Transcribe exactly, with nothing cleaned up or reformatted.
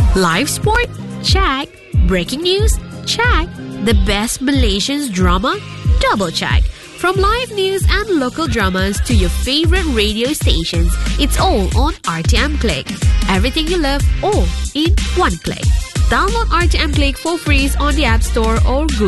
Live sport? Check. Breaking news? Check. The best Malaysian drama? Double check. From live news and local dramas to your favorite radio stations, it's all on R T M Click. Everything you love, all in one click. Download R T M Click for free on the App Store or Google